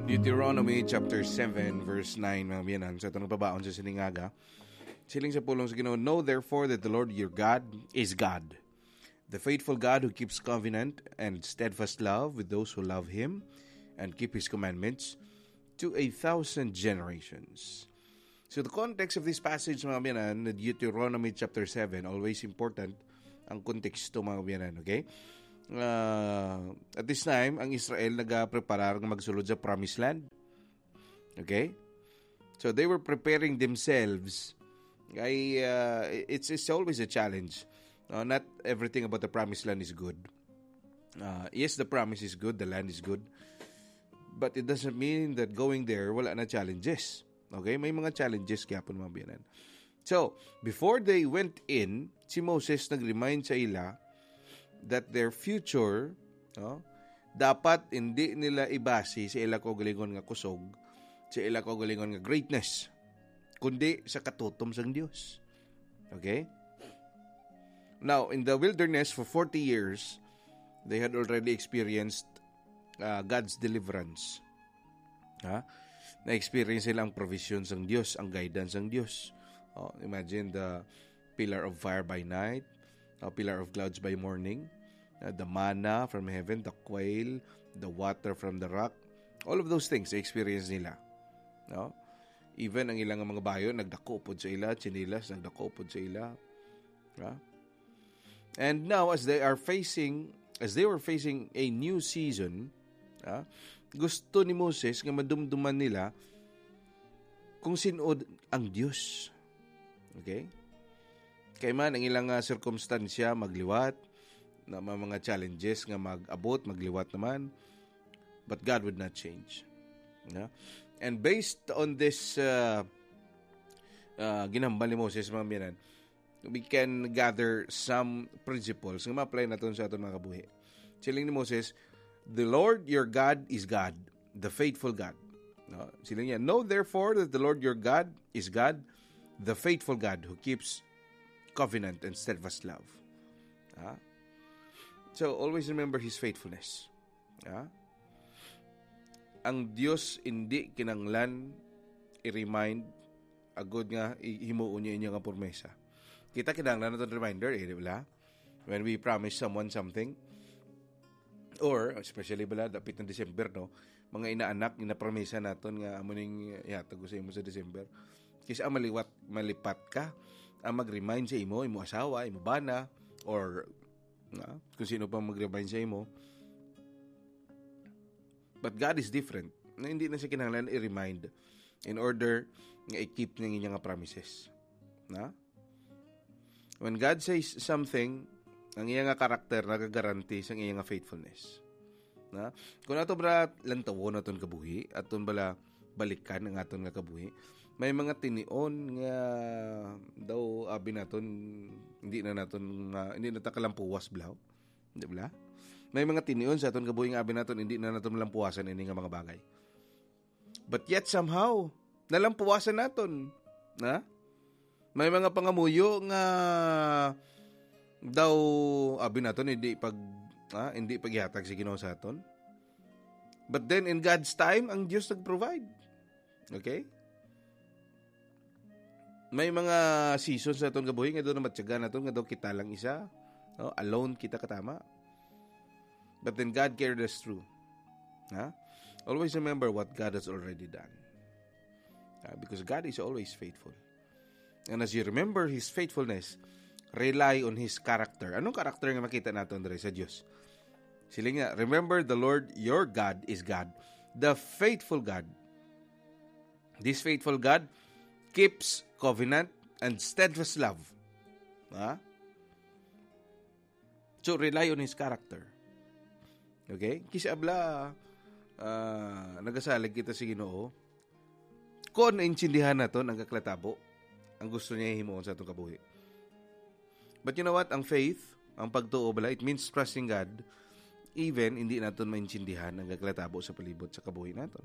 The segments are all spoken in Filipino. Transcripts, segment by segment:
Deuteronomy chapter 7 verse 9 mga biyanan. Sa itong pabaon sa siningaga. Siling sa pulong sa Ginoo, know therefore that the Lord your God is God, the faithful God who keeps covenant and steadfast love with those who love Him and keep His commandments to 1,000 generations. So the context of this passage mga biyanan, Deuteronomy chapter 7, always important ang konteksto mga biyanan, okay? At this time, ang Israel nag-preparar ng magsulod sa Promised Land. Okay? So they were preparing themselves. It's always a challenge. Not everything about the Promised Land is good. Yes, the promise is good, the land is good. But it doesn't mean that going there, wala na challenges. Okay? May mga challenges kaya po mga biyanan. So, before they went in, si Moses nag-remind sa ila that their future, dapat hindi nila ibase sa ila kaugalingon nga kusog, sa ila kaugalingon nga greatness, kundi sa katutom sang Dios. Okay? Now, in the wilderness for 40 years, they had already experienced God's deliverance. Na-experience nila ang provision sang Dios, ang guidance sang Dios. Imagine the pillar of fire by night, pillar of clouds by morning, the manna from heaven, the quail, the water from the rock, all of those things experience nila. No? Even ang ilang mga bayo nagdako pod sa ila, chinilas nagdako pod sa ila. And now as they were facing a new season, gusto ni Moses nga madumduman nila kung sinod ang Dios. Okay? Kaya man ang ilang circumstansya magliwat, na mga challenges nga mag-abot, magliwat naman, but God would not change. And based on this ginambal ni Moses mga biyanan, we can gather some principles nga ma-apply natin sa ating mga kabuhi. Siling ni Moses, the Lord your God is God, the faithful God. Siling niya, know therefore that the Lord your God is God, the faithful God who keeps covenant and steadfast love. So, always remember His faithfulness. Ang Diyos hindi kinanglan i-remind agod nga himuon niya inyong promesa. Kita kinanglan na itong reminder, di ba? When we promise someone something, or especially bala, dapit ng December, no? Mga inaanak, inapromesa natin nga amuning ihatag sa imo sa December. Kasi ang malipat ka, ang mag-remind sa imo asawa, imo bana, or kung sino pa mag-remind sa imo. But God is different. Na hindi na siya kinahanglan i-remind in order nga i-keep ng inyong promises. When God says something, ang iyang karakter nagagaranti sa iyang faithfulness. Kung ato ba lantawon naton kabuhi, aton bala balikan ang aton nga kabuhi, may mga tinion nga daw abi naton hindi na ta kalampuwas blaw, di ba? May mga tinion sa aton kabuhi nga abi naton hindi na naton malampuwasan ini nga mga bagay. But yet somehow nalampuwasan naton, May mga pangamuyo nga daw abi naton hindi paghatag si Ginoo sa aton. But then in God's time ang Dios nag-provide. Okay? May mga seasons sa itong kabuhi nga doon na matyaga na ito, nga doon kita lang isa. Alone kita katama. But then God carried us through. Always remember what God has already done. Because God is always faithful. And as you remember His faithfulness, rely on His character. Anong character nga makita natin dere sa Diyos? Sila nga, remember the Lord your God is God, the faithful God. This faithful God keeps covenant and steadfast love. So, rely on His character. Okay? Kasi abla, nagasalig kita sa Ginoo, kung naintindihan nato ang kaklatabo, ang gusto niya himuon sa itong kabuhi. But you know what? Ang faith, ang pagtuo bala, it means trusting God, even hindi natin maintindihan ang kaklatabo sa palibot sa kabuhi natin.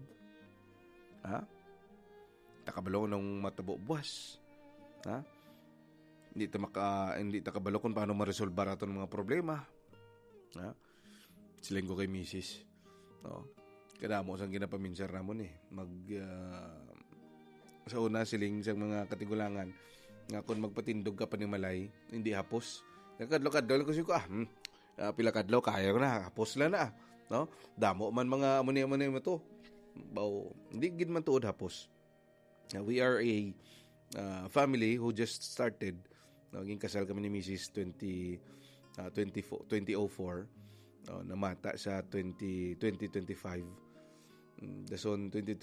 Takabalo ng matabo buwas. Hindi takabalo kung paano ma-resolve aton mga problema. Siling ko kay Mrs. kadamo sang ginapaminsar namon sa una siling sa mga katigulangan nga kung magpatindog ka pa ni malay hindi hapos kadlaw ko siya pila kadlaw kaya ko na hapos lang na no damo man mga amuni mo to baw hindi gid man tuod hapos. We are a family who just started. Naging kasal kami ni Mrs. 2004 namata sa 2025. Dason